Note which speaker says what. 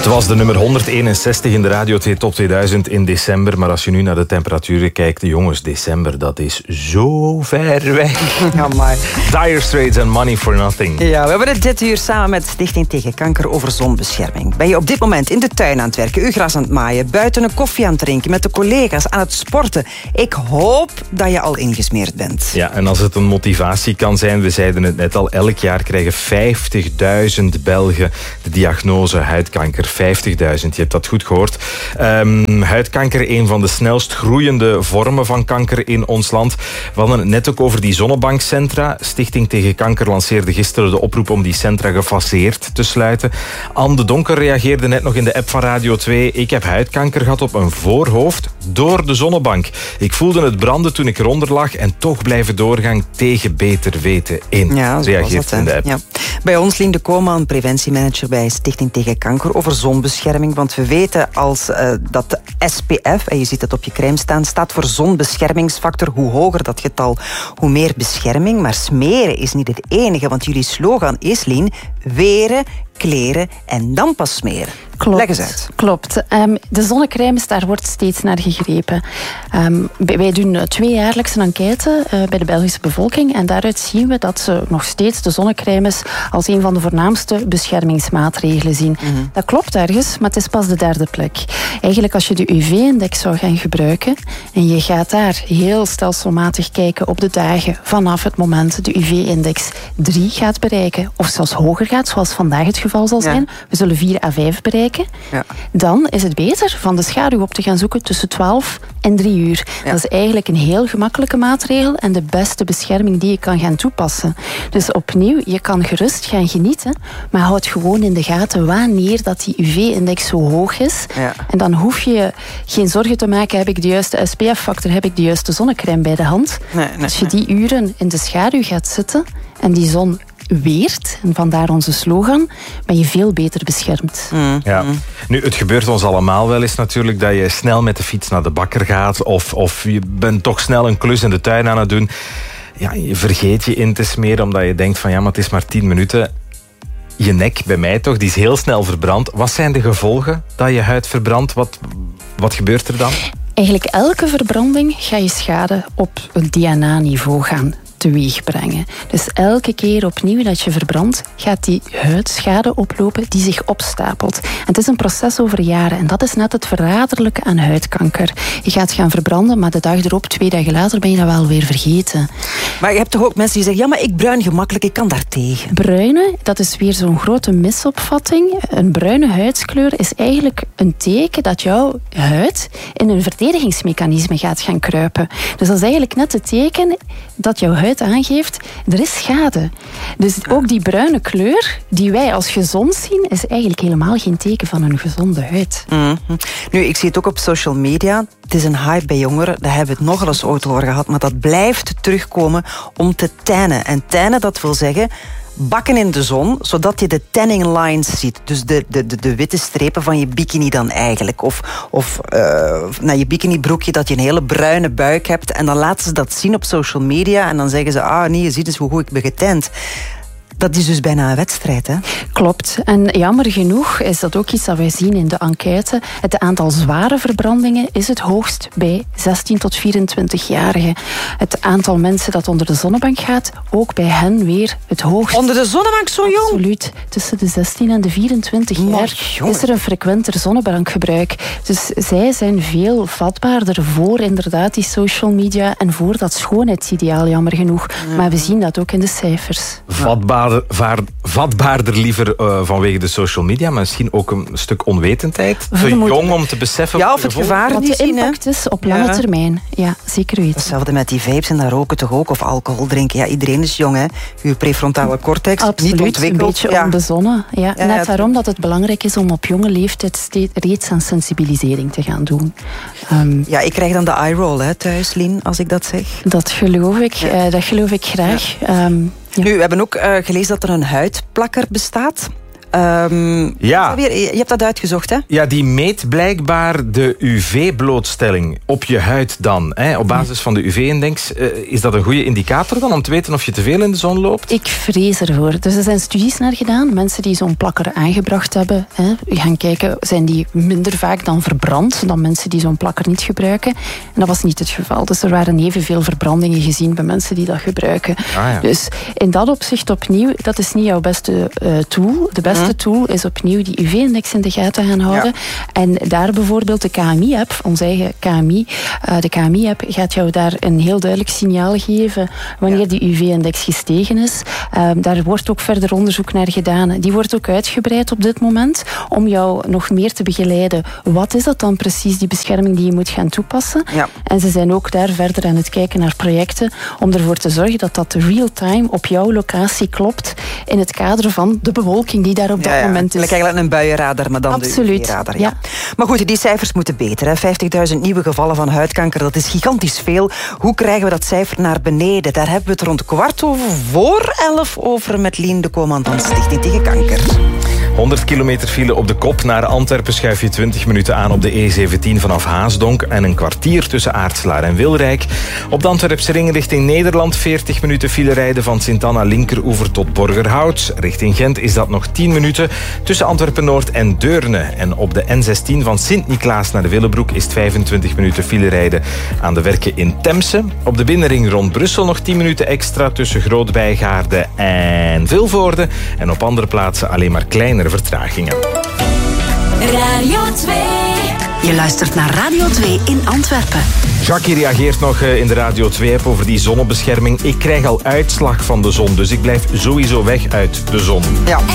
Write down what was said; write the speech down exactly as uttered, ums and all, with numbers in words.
Speaker 1: was de nummer honderdeenenzestig in de Radio twee Top tweeduizend in december. Maar als je nu naar de temperaturen kijkt, jongens, december, dat is zo ver weg.
Speaker 2: Ja, maar.
Speaker 1: Dire Straits en Money for Nothing.
Speaker 2: Ja, we hebben het dit uur samen met Stichting Tegen Kanker over zonbescherming. Ben je op dit moment in de tuin aan het werken, uw gras aan het maaien, buiten een koffie aan het drinken, met de collega's aan het sporten? Ik hoop dat je al ingesmeerd bent.
Speaker 1: Ja, en als het een motivatie kan zijn, we zeiden het net al, elk jaar krijgen vijftigduizend Belgen de diagnose huidkanker. vijftigduizend, je hebt dat goed gehoord. Um, huidkanker, een van de snelst groeiende vormen van kanker in ons land. We hadden het net ook over die zonnebankcentra. Stichting Tegen Kanker lanceerde gisteren de oproep om die centra gefaseerd te sluiten. Anne de Donker reageerde net nog in de app van Radio twee. Ik heb huidkanker gehad op mijn voorhoofd door de zonnebank. Ik voelde het branden toen ik eronder lag en toch blijven doorgaan tegen beter weten in.
Speaker 2: Ja,
Speaker 1: reageert in de app.
Speaker 2: Ja. Bij ons Lien de Koolman, preventiemanager bij Stichting Tegen Kanker, over zonbescherming. Want we weten als uh, dat de S P F, en je ziet het op je crème staan, staat voor zonbeschermingsfactor. Hoe hoger dat getal, hoe meer bescherming. Maar smeren is niet het enige, want jullie slogan is, Lien, weren, kleren en dan pas smeren.
Speaker 3: Klopt,
Speaker 2: Leg eens uit.
Speaker 3: Klopt. Um, de zonnecrèmes, daar wordt steeds naar gegrepen. Um, wij doen tweejaarlijks een enquête uh, bij de Belgische bevolking en daaruit zien we dat ze nog steeds de zonnecrèmes als een van de voornaamste beschermingsmaatregelen zien. Mm-hmm. Dat klopt ergens, maar het is pas de derde plek. Eigenlijk als je de U V-index zou gaan gebruiken en je gaat daar heel stelselmatig kijken op de dagen vanaf het moment de U V-index drie gaat bereiken, of zelfs hoger gaat, zoals vandaag het geval zal zijn. Ja. We zullen vier à vijf bereiken. Ja. Dan is het beter van de schaduw op te gaan zoeken tussen twaalf en drie uur. Ja. Dat is eigenlijk een heel gemakkelijke maatregel en de beste bescherming die je kan gaan toepassen. Dus opnieuw, je kan gerust gaan genieten, maar houd gewoon in de gaten wanneer dat die U V-index zo hoog is. Ja. En dan hoef je geen zorgen te maken, heb ik de juiste S P F-factor, heb ik de juiste zonnecrème bij de hand. Nee, nee, Als je die uren in de schaduw gaat zitten en die zon weert, en vandaar onze slogan, ben je veel beter beschermd.
Speaker 1: Mm. Ja. Nu, het gebeurt ons allemaal wel eens natuurlijk dat je snel met de fiets naar de bakker gaat of, of je bent toch snel een klus in de tuin aan het doen. Ja, je vergeet je in te smeren omdat je denkt van ja, maar het is maar tien minuten. Je nek, bij mij toch, die is heel snel verbrand. Wat zijn de gevolgen dat je huid verbrandt? Wat, wat gebeurt er dan?
Speaker 3: Eigenlijk elke verbranding ga je schade op een D N A-niveau gaan teweeg brengen. Dus elke keer opnieuw dat je verbrandt, gaat die huidschade oplopen die zich opstapelt. En het is een proces over jaren en dat is net het verraderlijke aan huidkanker. Je gaat gaan verbranden, maar de dag erop, twee dagen later, ben je dat wel weer vergeten.
Speaker 2: Maar je hebt toch ook mensen die zeggen, ja, maar ik bruin gemakkelijk, ik kan daar tegen.
Speaker 3: Bruine, dat is weer zo'n grote misopvatting. Een bruine huidskleur is eigenlijk een teken dat jouw huid in een verdedigingsmechanisme gaat gaan kruipen. Dus dat is eigenlijk net het teken dat jouw huid aangeeft, er is schade. Dus ook die bruine kleur die wij als gezond zien, is eigenlijk helemaal geen teken van een gezonde huid.
Speaker 2: Mm-hmm. Nu, ik zie het ook op social media. Het is een hype bij jongeren, daar hebben we het nogal eens ooit over gehad, maar dat blijft terugkomen om te tannen. En tannen, dat wil zeggen bakken in de zon, zodat je de tanning lines ziet. Dus de, de, de, de witte strepen van je bikini dan eigenlijk. Of, of uh, naar je bikinibroekje, dat je een hele bruine buik hebt. En dan laten ze dat zien op social media. En dan zeggen ze, ah nee, je ziet eens hoe goed ik ben getand. Dat is dus bijna een wedstrijd, hè?
Speaker 3: Klopt. En jammer genoeg is dat ook iets dat wij zien in de enquête. Het aantal zware verbrandingen is het hoogst bij zestien tot vierentwintig-jarigen. Het aantal mensen dat onder de zonnebank gaat, ook bij hen weer het hoogst.
Speaker 2: Onder de zonnebank zo jong?
Speaker 3: Absoluut. Tussen de zestien en de vierentwintig jaar is er een frequenter zonnebankgebruik. Dus zij zijn veel vatbaarder voor inderdaad die social media en voor dat schoonheidsideaal, jammer genoeg. Ja. Maar we zien dat ook in de cijfers.
Speaker 1: Vatbaar. Vatbaarder liever uh, vanwege de social media, maar misschien ook een stuk onwetendheid. Te jong om te beseffen
Speaker 2: ja, of het gevaar
Speaker 3: wat de impact is op lange ja. termijn. Ja, zeker weten.
Speaker 2: Hetzelfde met die vapes en dat roken toch ook, of alcohol drinken. Ja, iedereen is jong, hè. Uw prefrontale cortex,
Speaker 3: absoluut,
Speaker 2: niet ontwikkeld.
Speaker 3: Een beetje ja. onbezonnen. Ja, ja, net ja, daarom dat het belangrijk is om op jonge leeftijd steeds, reeds aan sensibilisering te gaan doen.
Speaker 2: Um, ja, ik krijg dan de eye roll hè, thuis, Lien, als ik dat zeg.
Speaker 3: Dat geloof ik, ja. uh, dat geloof ik graag. Ja. Um,
Speaker 2: Ja. Nu, we hebben ook uh, gelezen dat er een huidplakker bestaat. Um,
Speaker 1: ja.
Speaker 2: Je hebt dat uitgezocht, hè?
Speaker 1: Ja, die meet blijkbaar de U V-blootstelling op je huid dan. Hè? Op basis van de U V-index. Uh, is dat een goede indicator dan om te weten of je te veel in de zon loopt?
Speaker 3: Ik vrees ervoor. Dus er zijn studies naar gedaan. Mensen die zo'n plakker aangebracht hebben, hè, gaan kijken, zijn die minder vaak dan verbrand dan mensen die zo'n plakker niet gebruiken. En dat was niet het geval. Dus er waren evenveel verbrandingen gezien bij mensen die dat gebruiken.
Speaker 1: Ah, ja.
Speaker 3: Dus in dat opzicht opnieuw, dat is niet jouw beste uh, tool. De beste mm. tool is opnieuw die U V-index in de gaten gaan houden. Ja. En daar bijvoorbeeld de K M I-app, onze eigen K M I, uh, de K M I-app gaat jou daar een heel duidelijk signaal geven wanneer ja. die U V-index gestegen is. Uh, daar wordt ook verder onderzoek naar gedaan. Die wordt ook uitgebreid op dit moment om jou nog meer te begeleiden. Wat is dat dan precies, die bescherming die je moet gaan toepassen? Ja. En ze zijn ook daar verder aan het kijken naar projecten om ervoor te zorgen dat dat real-time op jouw locatie klopt in het kader van de bewolking die daar op dat ja, ja. moment is.
Speaker 2: Lijkt eigenlijk een buienradar, maar dan
Speaker 3: Absoluut.
Speaker 2: de U V-radar. Ja.
Speaker 3: Ja.
Speaker 2: Maar goed, die cijfers moeten beter. vijftigduizend nieuwe gevallen van huidkanker, dat is gigantisch veel. Hoe krijgen we dat cijfer naar beneden? Daar hebben we het rond kwart over voor elf over met Lien de Koman van Stichting Tegen Kanker.
Speaker 1: honderd kilometer file op de kop. Naar Antwerpen schuif je twintig minuten aan op de E zeventien vanaf Haasdonk en een kwartier tussen Aartselaar en Wilrijk. Op de Antwerpse ring richting Nederland veertig minuten file rijden van Sint-Anna linkeroever tot Borgerhout. Richting Gent is dat nog tien minuten tussen Antwerpen-Noord en Deurne. En op de N zestien van Sint-Niklaas naar de Willebroek is het vijfentwintig minuten file rijden aan de werken in Temse. Op de binnenring rond Brussel nog tien minuten extra tussen Groot-Bijgaarde en Vilvoorde. En op andere plaatsen alleen maar kleinere vertragingen.
Speaker 4: Radio twee. Je luistert naar Radio twee in Antwerpen.
Speaker 1: Jackie reageert nog in de Radio twee-app over die zonnebescherming. Ik krijg al uitslag van de zon, dus ik blijf sowieso weg uit de zon.
Speaker 2: Ja.